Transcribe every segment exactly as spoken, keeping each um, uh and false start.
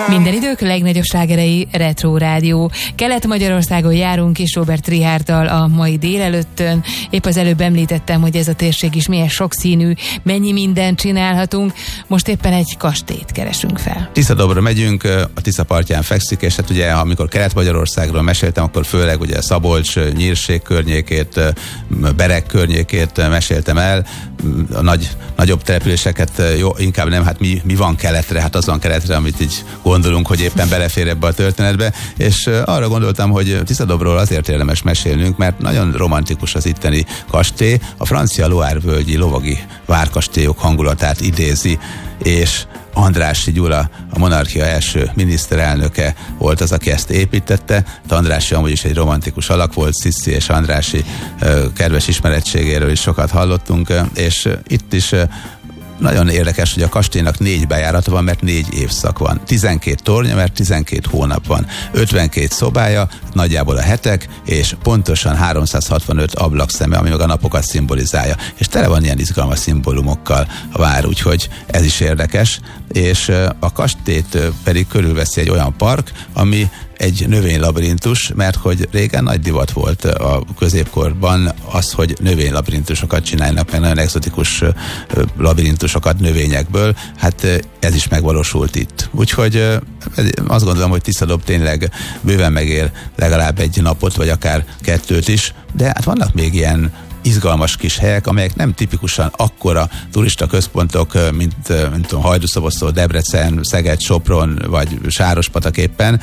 Minden idők legnagyobb slágerei Retro Rádió. Kelet-Magyarországon járunk és Robert Richárddal a mai délelőttön. Épp az előbb említettem, hogy ez a térség is milyen sokszínű, mennyi mindent csinálhatunk. Most éppen egy kastélyt keresünk fel. Tiszadobra megyünk, a Tisza partján fekszik, és hát ugye, amikor Kelet-Magyarországról meséltem, akkor főleg ugye Szabolcs, Nyírség környékét, Bereg környékét meséltem el. A nagy, nagyobb településeket jó, inkább nem, hát mi, mi van keletre, hát az van keletre, amit így gondolunk, hogy éppen belefér ebbe a történetbe, és arra gondoltam, hogy Tiszadobról azért érdemes mesélnünk, mert nagyon romantikus az itteni kastély, a francia Loire-völgyi lovagi várkastélyok hangulatát idézi, és Andrássy Gyula, a monarchia első miniszterelnöke volt az, aki ezt építette. Andrássy amúgy is egy romantikus alak volt, Sziszi és Andrássy kedves ismerettségéről is sokat hallottunk, és itt is nagyon érdekes, hogy a kastélynak négy bejárata van, mert négy évszak van. tizenkét tornya, mert tizenkét hónap van. ötvenkét szobája, nagyjából a hetek, és pontosan háromszázhatvanöt ablakszeme, ami meg a napokat szimbolizálja. És tele van ilyen izgalmas szimbólumokkal a vár, úgyhogy ez is érdekes. És a kastélyt pedig körülveszi egy olyan park, ami egy növénylabirintus, mert hogy régen nagy divat volt a középkorban az, hogy növénylabirintusokat csinálnak, meg nagyon egzotikus labirintusokat növényekből, hát ez is megvalósult itt. Úgyhogy azt gondolom, hogy Tiszadob tényleg bőven megér legalább egy napot, vagy akár kettőt is, de hát vannak még ilyen izgalmas kis helyek, amelyek nem tipikusan akkora turista központok, mint, mint Hajdúszoboszló, Debrecen, Szeged, Sopron, vagy Sárospatak éppen.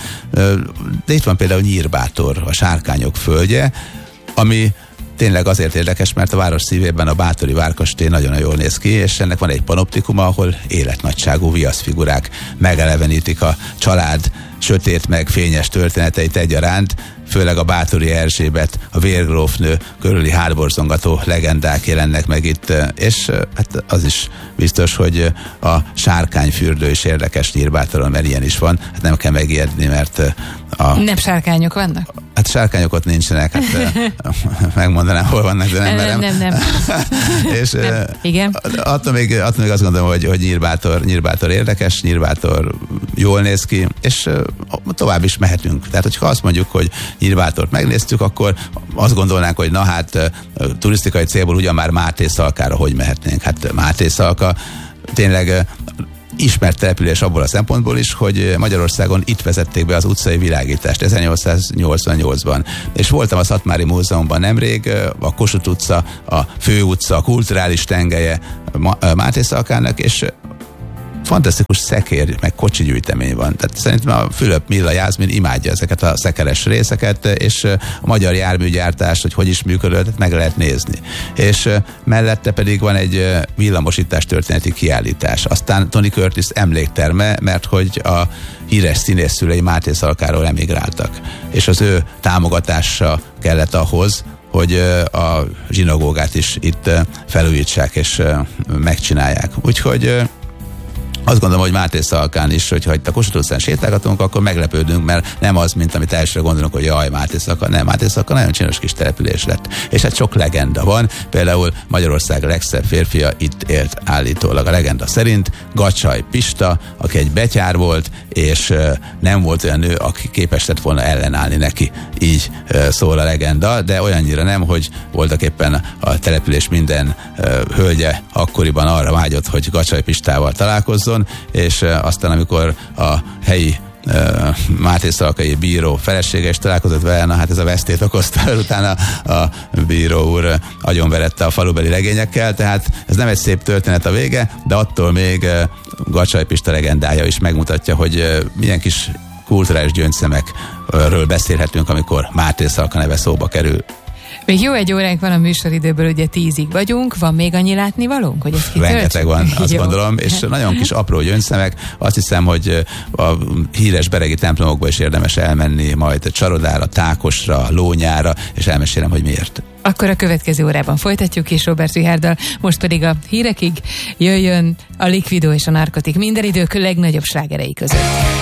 De itt van például Nyírbátor, a sárkányok földje, ami tényleg azért érdekes, mert a város szívében a bátori várkastély nagyon jól néz ki, és ennek van egy panoptikuma, ahol életnagyságú viaszfigurák megelevenítik a család sötét meg fényes történeteit egyaránt, főleg a bátori Erzsébet, a vérgrófnő körüli hátborzongató legendák jelennek meg itt, és hát az is biztos, hogy a sárkányfürdő is érdekes Nyírbátoron, mert ilyen is van, hát nem kell megijedni, mert a... Nem sárkányok vannak? Hát sárkányok ott nincsenek, hát megmondanám, hol vannak, de nem merem. Nem, nem, nem. És nem. Igen. Attól még, attól még azt gondolom, hogy, hogy Nyírbátor, Nyírbátor érdekes, Nyírbátor jól néz ki, és tovább is mehetünk. Tehát, hogyha azt mondjuk, hogy Nyírbátort megnéztük, akkor azt gondolnánk, hogy na hát turisztikai célból ugyan már Mátészalkára hogy mehetnénk. Hát Mátészalka tényleg ismert település abból a szempontból is, hogy Magyarországon itt vezették be az utcai világítást ezernyolcszáznyolcvannyolcban. És voltam a Szatmári Múzeumban nemrég, a Kossuth utca, a főutca, a kulturális tengelye Mátészalkának, és fantasztikus szekér, meg kocsi gyűjtemény van. Tehát szerintem a Fülöp Milla Jászmin imádja ezeket a szekeres részeket, és a magyar járműgyártás, hogy hogy is működött, meg lehet nézni. És mellette pedig van egy villamosítás történeti kiállítás. Aztán Tony Curtis emlékterme, mert hogy a híres színészszülei Mátészalkáról emigráltak. És az ő támogatása kellett ahhoz, hogy a zsinagógát is itt felújítsák és megcsinálják. Úgyhogy azt gondolom, hogy Mátészalkán is, hogyha itt a Kossuth utcán sétálgatunk, akkor meglepődünk, mert nem az, mint amit elsőre gondolunk, hogy jaj, Mátészalka. Nem, Mátészalka nagyon csinos kis település lett. És hát sok legenda van. Például Magyarország legszebb férfia itt élt állítólag. A legenda szerint Gacsay Pista, aki egy betyár volt, és nem volt olyan nő, aki képes lett volna ellenállni neki. Így szól a legenda, de olyannyira nem, hogy voltak éppen a település minden hölgye akkoriban arra vágyott, hogy Gacsay Pistával találkozzon, és aztán amikor a helyi uh, Mátészalkai bíró felesége is találkozott vele, na hát ez a vesztét okozta, utána a bíró úr agyonverette a falubeli legényekkel, tehát ez nem egy szép történet a vége, de attól még uh, Gacsay Pista legendája is megmutatja, hogy uh, milyen kis kulturális gyöngyszemekről beszélhetünk, amikor Mátészalka neve szóba kerül. Még jó egy óránk van a műsoridőből, ugye tízig vagyunk, van még annyi látnivalónk, hogy ezt kitöltsük? Rengeteg van, azt jó. Gondolom, és nagyon kis apró gyöngyszemek. Azt hiszem, hogy a híres beregi templomokba is érdemes elmenni, majd Csarodára, Tákosra, Lónyára, és elmesélem, hogy miért. Akkor a következő órában folytatjuk is Robert Richárddal, most pedig a hírekig jöjjön a Liquido és a Narkotik minden idők legnagyobb slágerei között.